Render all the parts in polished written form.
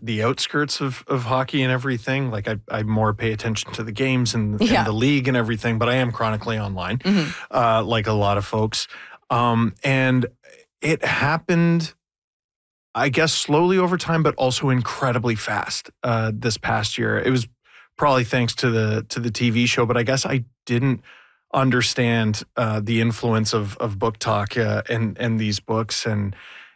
the outskirts of hockey and everything. Like I more pay attention to the games and the league and everything, but I am chronically online, like a lot of folks. And it happened, I guess, slowly over time, but also incredibly fast this past year. It was probably thanks to the TV show, but I guess I didn't understand the influence of book talk and these books and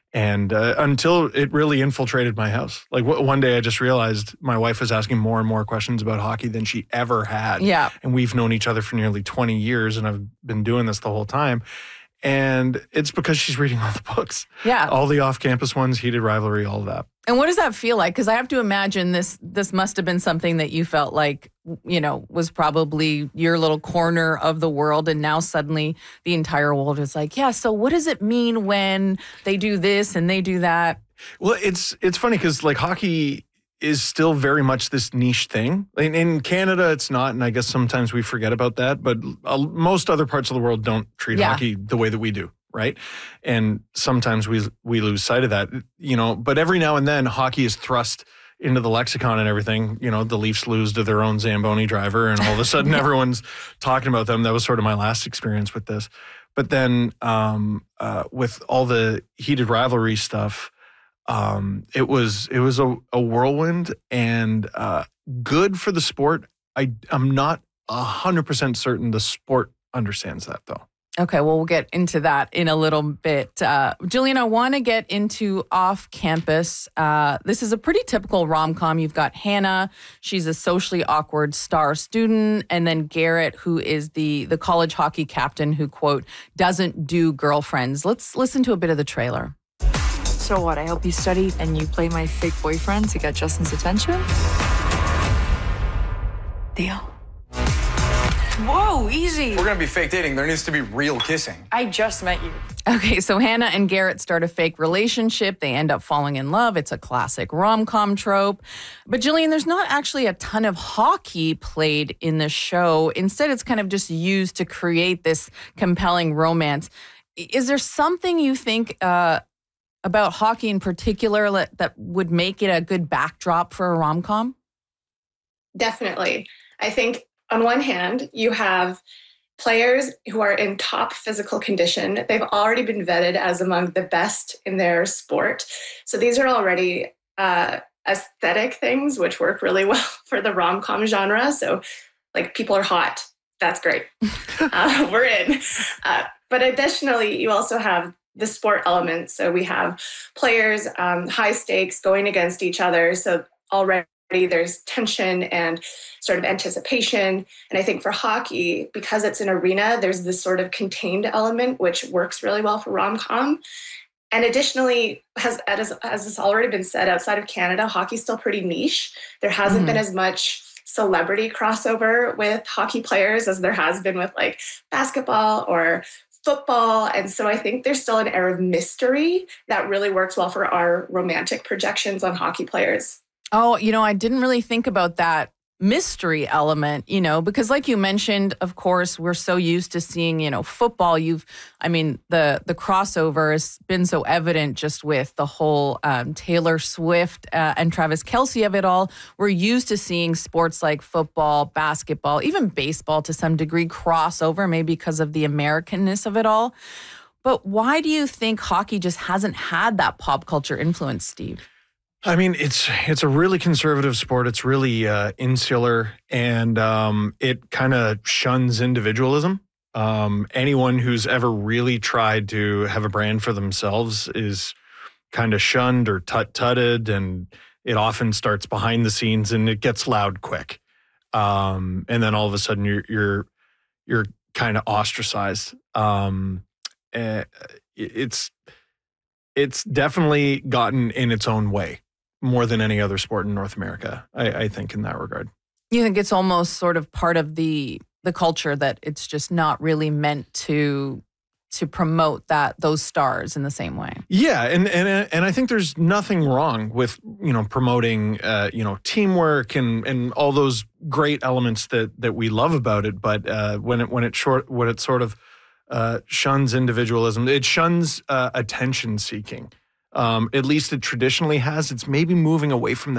until it really infiltrated my house. Like one day I just realized my wife was asking more and more questions about hockey than she ever had. Yeah. And we've known each other for nearly 20 years and I've been doing this the whole time. And it's because she's reading all the books. Yeah. All the off-campus ones, Heated Rivalry, all of that. And what does that feel like? Because I have to imagine this must have been something that you felt like, was probably your little corner of the world. And now suddenly the entire world is like, yeah, so what does it mean when they do this and they do that? Well, it's funny because like hockey is still very much this niche thing. In Canada, it's not, and I guess sometimes we forget about that, but most other parts of the world don't treat hockey the way that we do, right? And sometimes we lose sight of that, but every now and then hockey is thrust into the lexicon and everything. The Leafs lose to their own Zamboni driver and all of a sudden everyone's talking about them. That was sort of my last experience with this. But then with all the Heated Rivalry stuff, it was a whirlwind and good for the sport. I'm not 100% certain the sport understands that though. Okay, well, we'll get into that in a little bit. Jillian, I want to get into off-campus. This is a pretty typical rom-com. You've got Hannah. She's a socially awkward star student. And then Garrett, who is the college hockey captain who, quote, doesn't do girlfriends. Let's listen to a bit of the trailer. So what, I help you study and you play my fake boyfriend to get Justin's attention? Deal. Whoa, easy. If we're gonna be fake dating, there needs to be real kissing. I just met you. Okay, so Hannah and Garrett start a fake relationship. They end up falling in love. It's a classic rom-com trope. But Jillian, there's not actually a ton of hockey played in the show. Instead, it's kind of just used to create this compelling romance. Is there something you think about hockey in particular that would make it a good backdrop for a rom-com? Definitely. I think on one hand, you have players who are in top physical condition. They've already been vetted as among the best in their sport. So these are already aesthetic things, which work really well for the rom-com genre. So like people are hot. That's great. We're in. But additionally, you also have the sport element. So we have players, high stakes going against each other. So already there's tension and sort of anticipation. And I think for hockey, because it's an arena, there's this sort of contained element, which works really well for rom-com. And additionally, as has already been said, outside of Canada, hockey's still pretty niche. There hasn't been as much celebrity crossover with hockey players as there has been with like basketball or football. And so I think there's still an air of mystery that really works well for our romantic projections on hockey players. Oh, I didn't really think about that mystery element, because like you mentioned, of course, we're so used to seeing, football. The crossover has been so evident just with the whole Taylor Swift and Travis Kelce of it all. We're used to seeing sports like football, basketball, even baseball to some degree crossover, maybe because of the Americanness of it all. But why do you think hockey just hasn't had that pop culture influence, Steve? I mean, it's a really conservative sport. It's really insular, and it kind of shuns individualism. Anyone who's ever really tried to have a brand for themselves is kind of shunned or tut-tutted, and it often starts behind the scenes and it gets loud quick. And then all of a sudden you're kind of ostracized. It's definitely gotten in its own way more than any other sport in North America, I think, in that regard. You think it's almost sort of part of the culture that it's just not really meant to promote those stars in the same way. Yeah, and I think there's nothing wrong with promoting teamwork and all those great elements that we love about it. But when it sort of shuns individualism, it shuns attention seeking. At least it traditionally has. It's maybe moving away from that